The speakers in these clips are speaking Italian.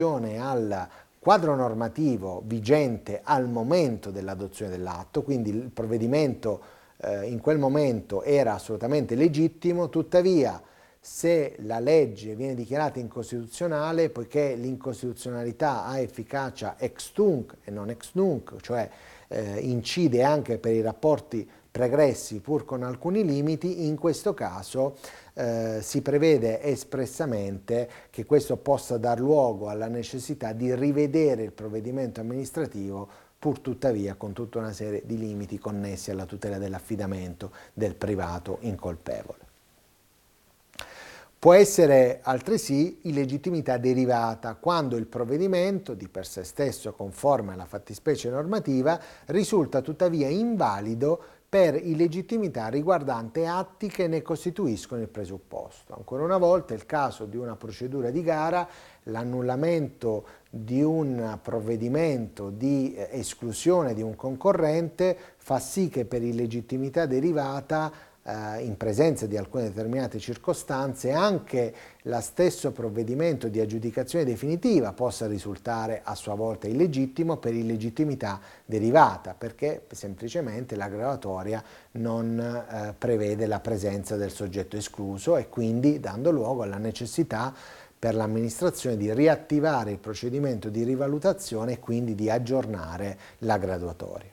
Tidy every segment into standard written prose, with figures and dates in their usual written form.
al quadro normativo vigente al momento dell'adozione dell'atto, quindi il provvedimento in quel momento era assolutamente legittimo, tuttavia se la legge viene dichiarata incostituzionale, poiché l'incostituzionalità ha efficacia ex tunc e non ex nunc, cioè incide anche per i rapporti pregressi pur con alcuni limiti, in questo caso si prevede espressamente che questo possa dar luogo alla necessità di rivedere il provvedimento amministrativo, pur tuttavia con tutta una serie di limiti connessi alla tutela dell'affidamento del privato incolpevole. Può essere altresì illegittimità derivata quando il provvedimento, di per sé stesso conforme alla fattispecie normativa, risulta tuttavia invalido per illegittimità riguardante atti che ne costituiscono il presupposto. Ancora una volta, il caso di una procedura di gara, l'annullamento di un provvedimento di esclusione di un concorrente fa sì che per illegittimità derivata in presenza di alcune determinate circostanze anche lo stesso provvedimento di aggiudicazione definitiva possa risultare a sua volta illegittimo per illegittimità derivata, perché semplicemente la graduatoria non prevede la presenza del soggetto escluso e quindi dando luogo alla necessità per l'amministrazione di riattivare il procedimento di rivalutazione e quindi di aggiornare la graduatoria.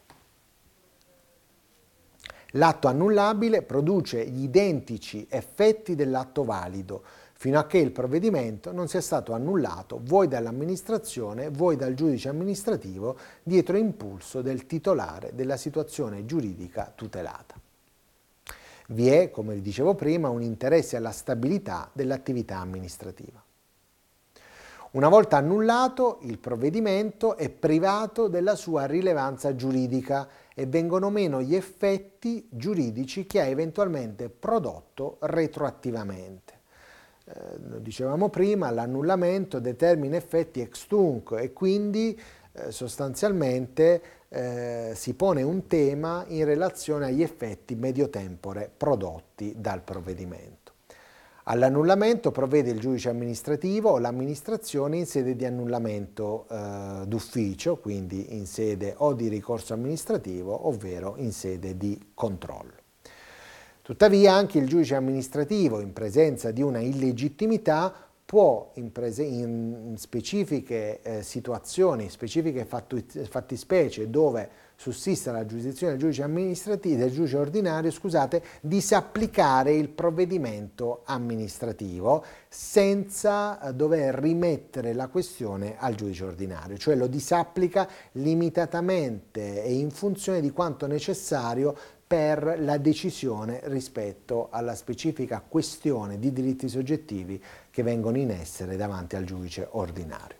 L'atto annullabile produce gli identici effetti dell'atto valido, fino a che il provvedimento non sia stato annullato vuoi dall'amministrazione, vuoi dal giudice amministrativo dietro impulso del titolare della situazione giuridica tutelata. Vi è, come vi dicevo prima, un interesse alla stabilità dell'attività amministrativa. Una volta annullato, il provvedimento è privato della sua rilevanza giuridica e vengono meno gli effetti giuridici che ha eventualmente prodotto retroattivamente. Lo dicevamo prima, l'annullamento determina effetti ex tunc e quindi sostanzialmente si pone un tema in relazione agli effetti medio tempore prodotti dal provvedimento. All'annullamento provvede il giudice amministrativo o l'amministrazione in sede di annullamento d'ufficio, quindi in sede o di ricorso amministrativo, ovvero in sede di controllo. Tuttavia anche il giudice amministrativo, in presenza di una illegittimità, può in specifiche situazioni, specifiche fattispecie dove sussista la giurisdizione del giudice amministrativo, del giudice ordinario, disapplicare il provvedimento amministrativo senza dover rimettere la questione al giudice ordinario, cioè lo disapplica limitatamente e in funzione di quanto necessario per la decisione rispetto alla specifica questione di diritti soggettivi che vengono in essere davanti al giudice ordinario.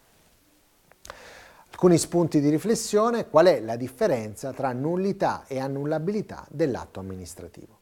Alcuni spunti di riflessione: qual è la differenza tra nullità e annullabilità dell'atto amministrativo?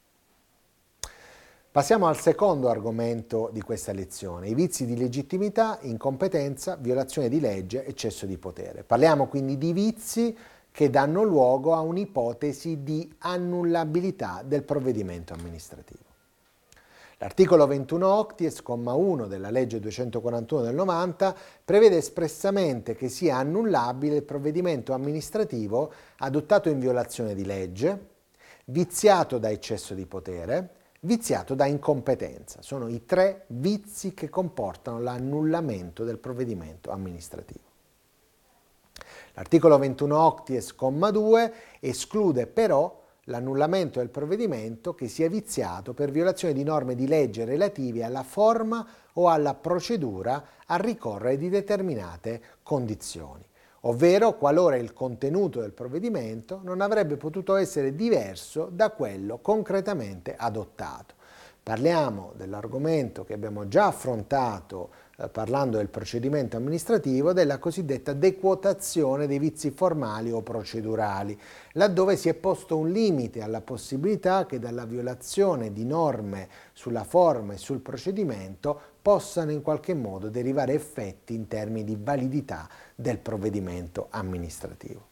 Passiamo al secondo argomento di questa lezione, i vizi di legittimità, incompetenza, violazione di legge, eccesso di potere. Parliamo quindi di vizi che danno luogo a un'ipotesi di annullabilità del provvedimento amministrativo. L'articolo 21 octies, comma 1 della legge 241 del 90 prevede espressamente che sia annullabile il provvedimento amministrativo adottato in violazione di legge, viziato da eccesso di potere, viziato da incompetenza. Sono i tre vizi che comportano l'annullamento del provvedimento amministrativo. L'articolo 21 octies, comma 2 esclude però l'annullamento del provvedimento che sia viziato per violazione di norme di legge relative alla forma o alla procedura a ricorrere di determinate condizioni, ovvero qualora il contenuto del provvedimento non avrebbe potuto essere diverso da quello concretamente adottato. Parliamo dell'argomento che abbiamo già affrontato parlando del procedimento amministrativo, della cosiddetta dequotazione dei vizi formali o procedurali, laddove si è posto un limite alla possibilità che dalla violazione di norme sulla forma e sul procedimento possano in qualche modo derivare effetti in termini di validità del provvedimento amministrativo.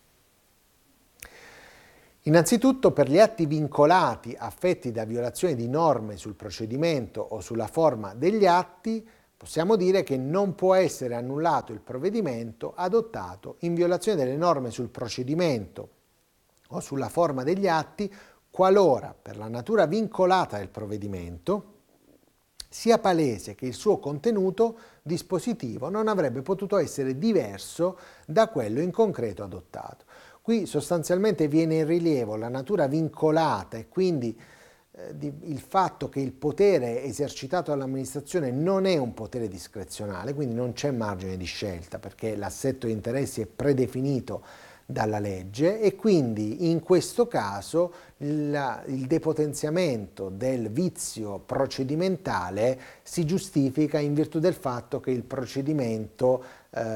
Innanzitutto, per gli atti vincolati affetti da violazione di norme sul procedimento o sulla forma degli atti, Possiamo dire che non può essere annullato il provvedimento adottato in violazione delle norme sul procedimento o sulla forma degli atti, qualora, per la natura vincolata del provvedimento, sia palese che il suo contenuto dispositivo non avrebbe potuto essere diverso da quello in concreto adottato. Qui sostanzialmente viene in rilievo la natura vincolata e quindi il fatto che il potere esercitato dall'amministrazione non è un potere discrezionale, quindi non c'è margine di scelta perché l'assetto di interessi è predefinito dalla legge e quindi in questo caso il depotenziamento del vizio procedimentale si giustifica in virtù del fatto che il procedimento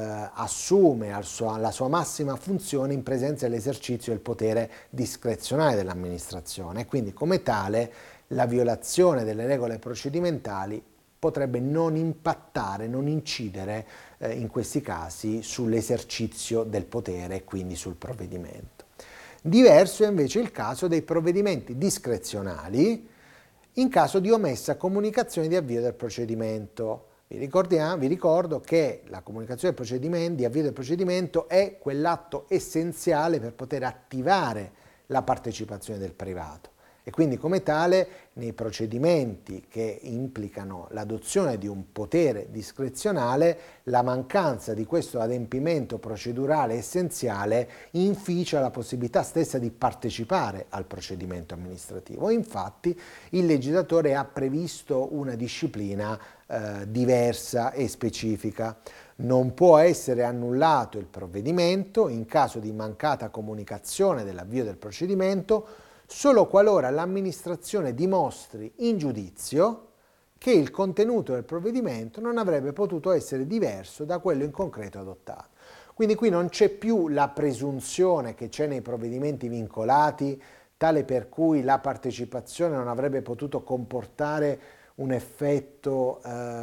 assume la sua massima funzione in presenza dell'esercizio del potere discrezionale dell'amministrazione e quindi come tale la violazione delle regole procedimentali potrebbe non impattare, non incidere in questi casi sull'esercizio del potere e quindi sul provvedimento. Diverso è invece il caso dei provvedimenti discrezionali in caso di omessa comunicazione di avvio del procedimento. Vi ricordo che la comunicazione di avvio del procedimento è quell'atto essenziale per poter attivare la partecipazione del privato. E quindi come tale nei procedimenti che implicano l'adozione di un potere discrezionale la mancanza di questo adempimento procedurale essenziale inficia la possibilità stessa di partecipare al procedimento amministrativo. Infatti il legislatore ha previsto una disciplina diversa e specifica. Non può essere annullato il provvedimento in caso di mancata comunicazione dell'avvio del procedimento solo qualora l'amministrazione dimostri in giudizio che il contenuto del provvedimento non avrebbe potuto essere diverso da quello in concreto adottato. Quindi qui non c'è più la presunzione che c'è nei provvedimenti vincolati, tale per cui la partecipazione non avrebbe potuto comportare un effetto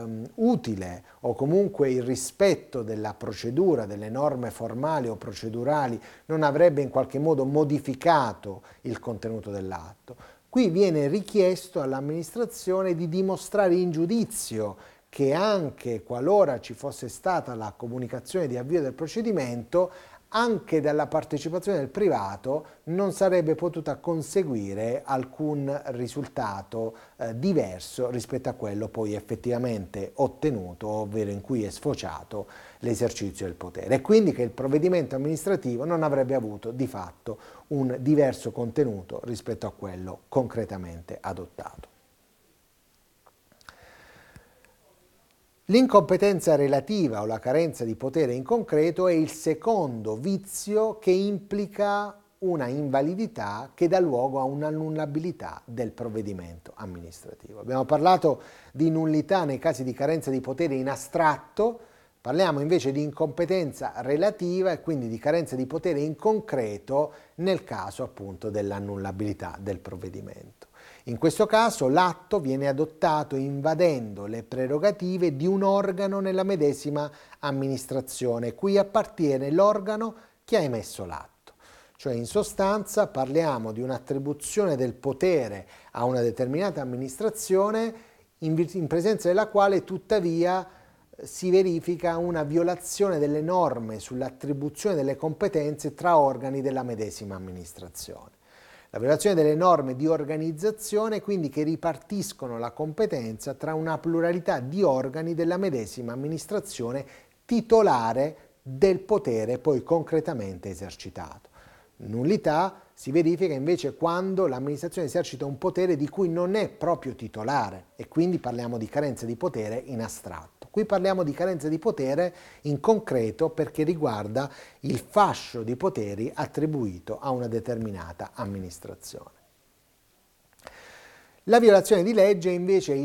utile o comunque il rispetto della procedura, delle norme formali o procedurali non avrebbe in qualche modo modificato il contenuto dell'atto. Qui viene richiesto all'amministrazione di dimostrare in giudizio che anche qualora ci fosse stata la comunicazione di avvio del procedimento, anche dalla partecipazione del privato non sarebbe potuta conseguire alcun risultato diverso rispetto a quello poi effettivamente ottenuto, ovvero in cui è sfociato l'esercizio del potere. E quindi che il provvedimento amministrativo non avrebbe avuto di fatto un diverso contenuto rispetto a quello concretamente adottato. L'incompetenza relativa o la carenza di potere in concreto è il secondo vizio che implica una invalidità che dà luogo a un'annullabilità del provvedimento amministrativo. Abbiamo parlato di nullità nei casi di carenza di potere in astratto, parliamo invece di incompetenza relativa e quindi di carenza di potere in concreto nel caso appunto dell'annullabilità del provvedimento. In questo caso l'atto viene adottato invadendo le prerogative di un organo nella medesima amministrazione, cui appartiene l'organo che ha emesso l'atto. Cioè in sostanza parliamo di un'attribuzione del potere a una determinata amministrazione in presenza della quale tuttavia si verifica una violazione delle norme sull'attribuzione delle competenze tra organi della medesima amministrazione. La violazione delle norme di organizzazione, quindi che ripartiscono la competenza tra una pluralità di organi della medesima amministrazione titolare del potere poi concretamente esercitato. Nullità si verifica invece quando l'amministrazione esercita un potere di cui non è proprio titolare e quindi parliamo di carenza di potere in astratto. Qui parliamo di carenza di potere in concreto perché riguarda il fascio di poteri attribuito a una determinata amministrazione. La violazione di legge è invece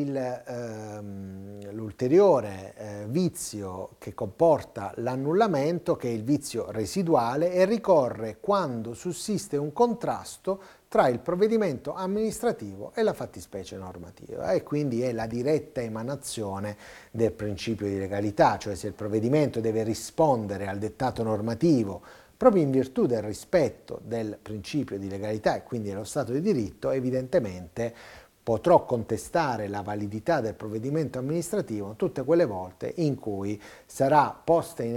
l'ulteriore vizio che comporta l'annullamento, che è il vizio residuale, e ricorre quando sussiste un contrasto tra il provvedimento amministrativo e la fattispecie normativa e quindi è la diretta emanazione del principio di legalità, cioè se il provvedimento deve rispondere al dettato normativo proprio in virtù del rispetto del principio di legalità e quindi dello Stato di diritto, evidentemente potrò contestare la validità del provvedimento amministrativo tutte quelle volte in cui sarà posta in